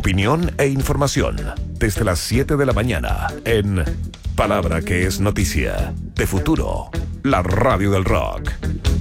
Opinión e información desde las 7 de la mañana en Palabra que es Noticia, de Futuro, la radio del rock.